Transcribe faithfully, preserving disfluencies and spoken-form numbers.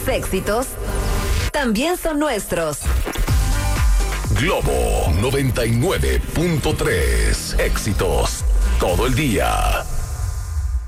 éxitos también son nuestros. Globo noventa y nueve punto tres. Éxitos todo el día.